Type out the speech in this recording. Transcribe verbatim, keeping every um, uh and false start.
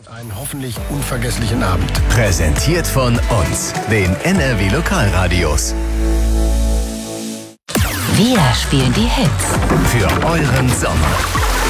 Einen hoffentlich unvergesslichen Abend. Präsentiert von uns, den N R W Lokalradios. Wir spielen die Hits für euren Sommer.